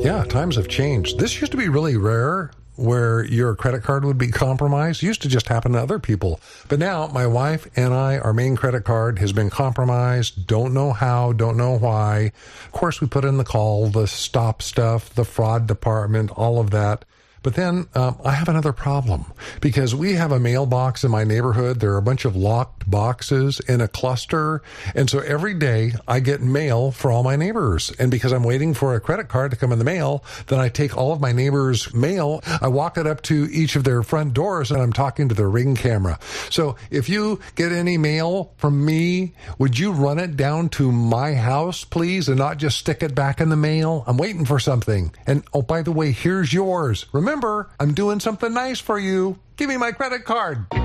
Yeah, times have changed. This used to be really rare where your credit card would be compromised. It used to just happen to other people. But now my wife and I, our main credit card has been compromised. Don't know how, don't know why. Of course, we put in the call, the stop stuff, the fraud department, all of that. But then I have another problem because we have a mailbox in my neighborhood. There are a bunch of locked boxes in a cluster. And so every day I get mail for all my neighbors. And because I'm waiting for a credit card to come in the mail, then I take all of my neighbors' mail. I walk it up to each of their front doors and I'm talking to their Ring camera. So if you get any mail from me, would you run it down to my house, please, and not just stick it back in the mail? I'm waiting for something. And oh, by the way, here's yours. Remember, I'm doing something nice for you. Give me my credit card.